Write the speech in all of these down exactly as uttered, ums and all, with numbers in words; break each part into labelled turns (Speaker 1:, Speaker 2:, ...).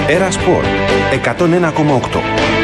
Speaker 1: Έρα Σπορ εκατόν ένα κόμμα οκτώ.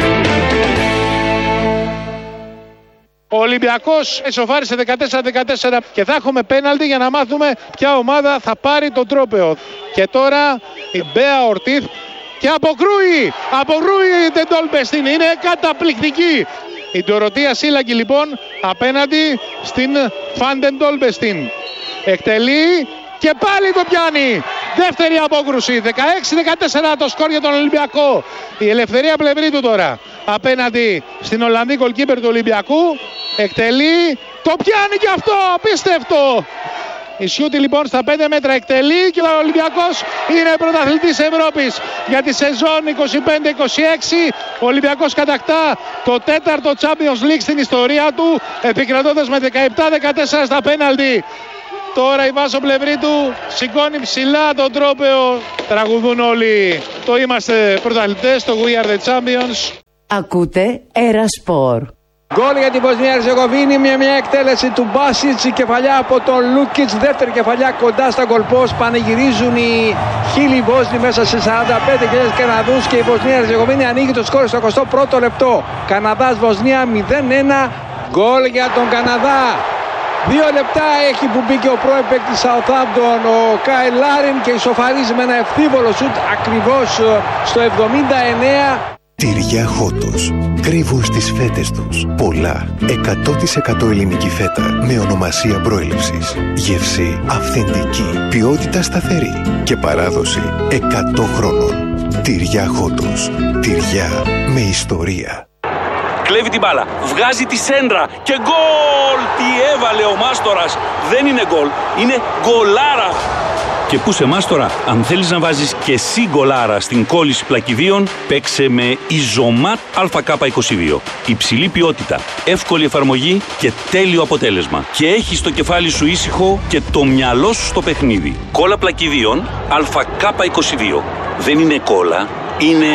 Speaker 2: Ο Ολυμπιακός ισοφάρισε δεκατέσσερα δεκατέσσερα και θα έχουμε πέναλτι για να μάθουμε ποια ομάδα θα πάρει τον τρόπαιο. Και τώρα η Μπέα Ορτίθ και αποκρούει, αποκρούει την Ντόλμπεστιν, είναι καταπληκτική. Η Ντοροτία Σίλαγκη λοιπόν απέναντι στην Φάντεν Ντόλμπεστιν. Εκτελεί και πάλι το πιάνει. Δεύτερη απόκρουση, δεκαέξι δεκατέσσερα το σκορ για τον Ολυμπιακό. Η Ελευθερία Πλευρίτου τώρα απέναντι στην Ολλανδή γκολκίπερ του Ολυμπιακού. Εκτελεί, το πιάνει και αυτό, απίστευτο. Η Σιούτη λοιπόν στα πέντε μέτρα εκτελεί και ο Ολυμπιακός είναι πρωταθλητής Ευρώπης για τη σεζόν είκοσι πέντε είκοσι έξι. Ο Ολυμπιακός κατακτά το τέταρτο Champions League στην ιστορία του, επικρατώντας με δεκαεπτά δεκατέσσερα στα πέναλτι. Τώρα η Βάσο Πλευρίτου σηκώνει ψηλά τον τρόπαιο. Τραγουδούν όλοι το είμαστε πρωταθλητές, το We are the champions.
Speaker 3: Ακούτε Έρα Σπορ.
Speaker 4: Γκολ για τη Βοσνία Ερζεγοβίνη, μια, μια εκτέλεση του Μπάσιτς, κεφαλιά από τον Λούκιτς, δεύτερη κεφαλιά κοντά στα γκολπόστ. Πανηγυρίζουν οι χίλιοι Βόσνοι μέσα σε σαράντα πέντε χιλιάδες Καναδούς και η Βοσνία Ερζεγοβίνη ανοίγει το σκόρ στο εικοστό πρώτο λεπτό. Καναδάς Βοσνία μηδέν ένα, γκολ για τον Καναδά. Δύο λεπτά έχει που μπήκε ο πρώην παίκτης Southampton, ο Κάιλ Λάριν, και ισοφαρίζει με ένα ευθύβολο σουτ ακριβώς στο εβδομήντα εννέα.
Speaker 5: Τυριά Χότος. Κρύβουν στις φέτες τους πολλά. εκατό τοις εκατό ελληνική φέτα με ονομασία προέλευσης. Γεύση αυθεντική. Ποιότητα σταθερή. Και παράδοση εκατό χρόνων. Τυριά Χότος. Τυριά με ιστορία.
Speaker 6: Κλέβει την μπάλα, βγάζει τη σέντρα και γκολ! Τι έβαλε ο Μάστορας! Δεν είναι γκολ, είναι γκολάρα! Και πού σε Μάστορα, αν θέλεις να βάζεις και εσύ γκολάρα στην κόλληση πλακιδίων, παίξε με Ιζωμάτ Α Κ είκοσι δύο. Υψηλή ποιότητα, εύκολη εφαρμογή και τέλειο αποτέλεσμα. Και έχεις το κεφάλι σου ήσυχο και το μυαλό σου στο παιχνίδι. Κόλλα πλακιδίων Α Κ είκοσι δύο. Δεν είναι κόλλα, είναι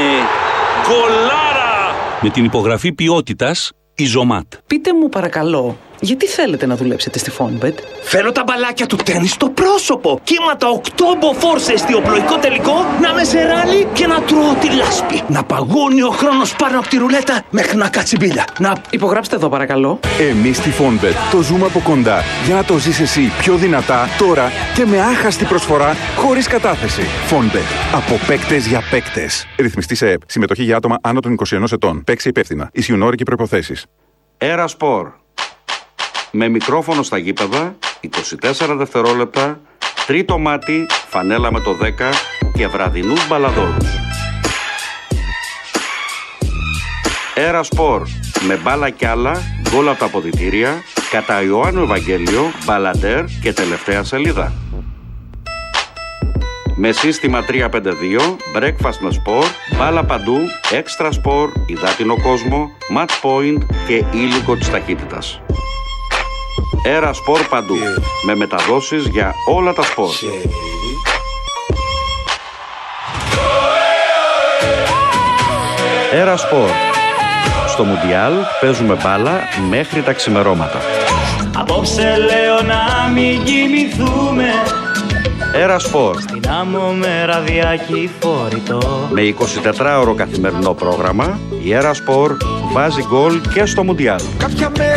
Speaker 6: γκολάρα! Με την υπογραφή ποιότητας Ιζωμάτ.
Speaker 7: Πείτε μου παρακαλώ, γιατί θέλετε να δουλέψετε στη Φόνμπετ?
Speaker 8: Θέλω τα μπαλάκια του τένις στο πρόσωπο. Κύματα οκτώ μποφόρ σε εστιοπλοϊκό τελικό, να με σε ράλι και να τρώω τη λάσπη. Να παγώνει ο χρόνος πάνω από τη ρουλέτα μέχρι να κάτσει μπίλια. Να
Speaker 7: υπογράψτε εδώ παρακαλώ.
Speaker 9: Εμείς στη Φόνμπετ το ζούμε από κοντά για να το ζεις εσύ πιο δυνατά τώρα και με άχαστη προσφορά χωρίς κατάθεση. Φόνμπετ. Από παίκτες για παίκτες. Ρυθμιστή σε ΕΠ. Συμμετοχή για άτομα άνω των είκοσι ενός ετών. Παίξει υπεύθυνα. Ισχύουν όροι και προϋποθέσεις.
Speaker 10: Έρα Σπορ. Με μικρόφωνο στα γήπεδα, είκοσι τέσσερα δευτερόλεπτα, τρίτο μάτι, φανέλα με το δέκα και βραδινούς μπαλαδόρους. Έρα Σπορ. Με μπάλα κι άλλα, γκολ από τα αποδυτήρια, κατά Ιωάννου Ευαγγέλιο, μπαλαντέρ και τελευταία σελίδα. Με σύστημα τρία πέντε δύο, breakfast με σπορ, μπάλα παντού, έξτρα σπορ, υδάτινο κόσμο, match point και ήλικο της ταχύτητας. Έρα Σπορ παντού, yeah. με μεταδόσεις για όλα τα σπορ. Yeah. Έρα Σπορ. Στο Μουντιάλ παίζουμε μπάλα μέχρι τα ξημερώματα.
Speaker 11: Απόψε λέω να μην κοιμηθούμε.
Speaker 10: Έρα Σπορ.
Speaker 11: Στην άμμο με ραδιάκι φορητό.
Speaker 10: Με εικοσιτετράωρο καθημερινό πρόγραμμα, η Έρα Σπορ βάζει γκολ και στο Μουντιάλ.